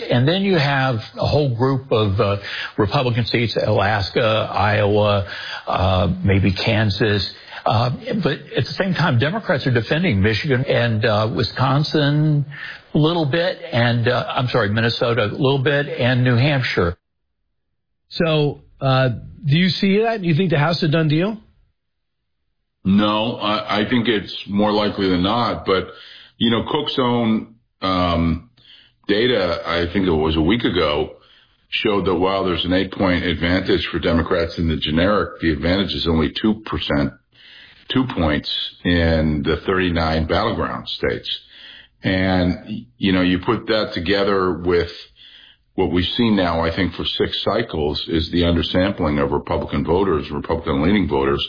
And then you have a whole group of Republican seats, Alaska, Iowa, maybe Kansas. But at the same time, Democrats are defending Michigan and Wisconsin a little bit, and Minnesota a little bit, and New Hampshire. So do you see that? Do you think the House is a done deal? No, I think it's more likely than not. But, Cook's own data, I think it was a week ago, showed that while there's an 8-point advantage for Democrats in the generic, the advantage is only 2 points in the 39 battleground states. And, you put that together with what we've seen now, I think, for 6 cycles is the undersampling of Republican voters, Republican-leaning voters.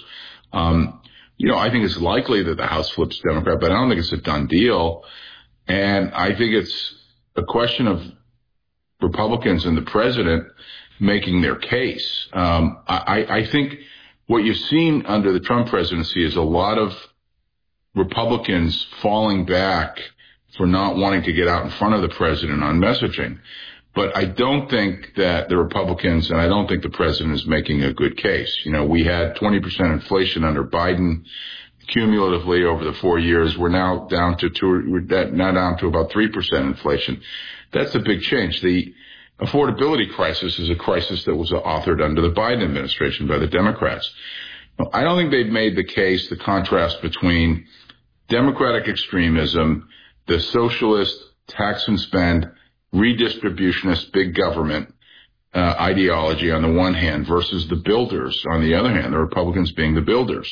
I think it's likely that the House flips Democrat, but I don't think it's a done deal. And I think it's a question of Republicans and the president making their case. I think what you've seen under the Trump presidency is a lot of Republicans falling back for not wanting to get out in front of the president on messaging. But I don't think that the Republicans, and I don't think the president is making a good case. We had 20% inflation under Biden cumulatively over the 4 years. We're now down to about 3% inflation. That's a big change. The affordability crisis is a crisis that was authored under the Biden administration by the Democrats. I don't think they've made the case, the contrast between Democratic extremism, the socialist tax and spend, redistributionist big government ideology on the one hand versus the builders on the other hand, the Republicans being the builders.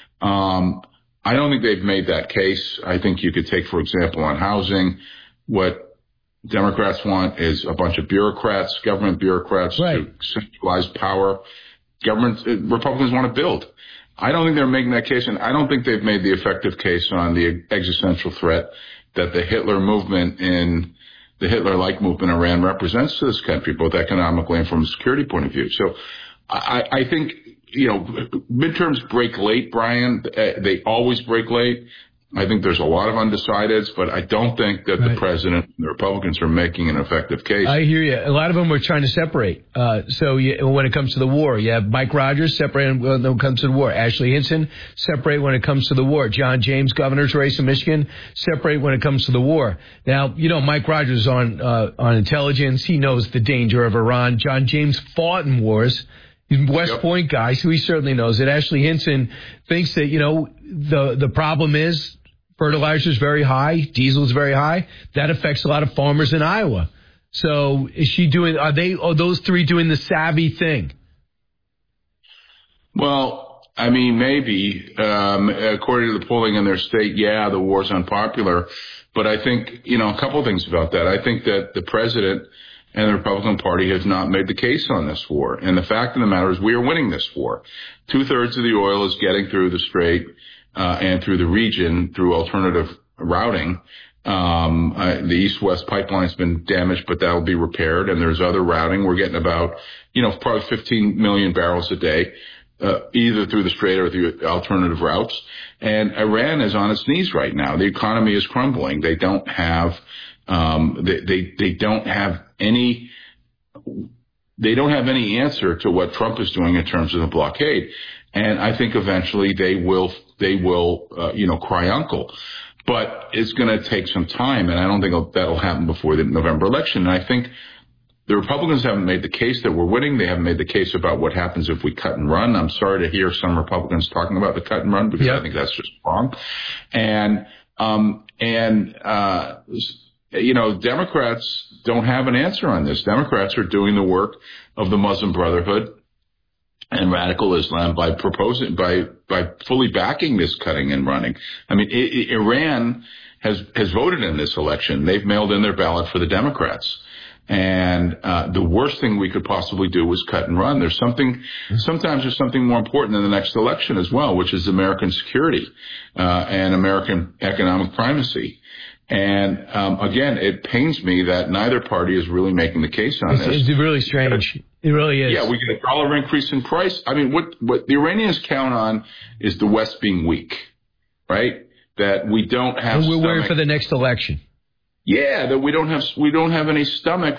I don't think they've made that case. I think you could take, for example, on housing, what Democrats want is a bunch of bureaucrats, government bureaucrats, right, to centralize power. Republicans want to build. I don't think they're making that case, and I don't think they've made the effective case on the existential threat that the Hitler movement in the Hitler-like movement Iran represents to this country, both economically and from a security point of view. So I think, midterms break late, Brian. They always break late. I think there's a lot of undecideds, but I don't think that the president and the Republicans are making an effective case. I hear you. A lot of them are trying to separate. When it comes to the war, you have Mike Rogers separate when it comes to the war. Ashley Hinson separate when it comes to the war. John James, governor's race in Michigan, separate when it comes to the war. Now, Mike Rogers is on intelligence. He knows the danger of Iran. John James fought in wars. He's a West Point guy, so he certainly knows it. Ashley Hinson thinks that, the problem is fertilizer is very high, diesel is very high. That affects a lot of farmers in Iowa. So are those three doing the savvy thing? Well, I mean, maybe. According to the polling in their state, the war's unpopular. But I think, a couple of things about that. I think that the president and the Republican Party has not made the case on this war. And the fact of the matter is we are winning this war. 2/3 of the oil is getting through the strait and through the region through alternative routing. The East-West pipeline's been damaged, but that'll be repaired. And there's other routing. We're getting about, probably 15 million barrels a day, either through the strait or through alternative routes. And Iran is on its knees right now. The economy is crumbling. They don't have they don't have any answer to what Trump is doing in terms of the blockade. And I think eventually they will cry uncle. But it's going to take some time, and I don't think that'll happen before the November election. And I think the Republicans haven't made the case that we're winning. They haven't made the case about what happens if we cut and run. I'm sorry to hear some Republicans talking about the cut and run because I think that's just wrong. And Democrats don't have an answer on this. Democrats are doing the work of the Muslim Brotherhood and radical Islam by fully backing this cutting and running. I mean, Iran has voted in this election. They've mailed in their ballot for the Democrats. And the worst thing we could possibly do was cut and run. Sometimes there's something more important in the next election as well, which is American security and American economic primacy. And again, it pains me that neither party is really making the case on this. It's really strange. It really is. Yeah, we get $1 increase in price. I mean, what the Iranians count on is the West being weak, right? That we don't have. And we're waiting for the next election. Yeah, that we don't have any stomach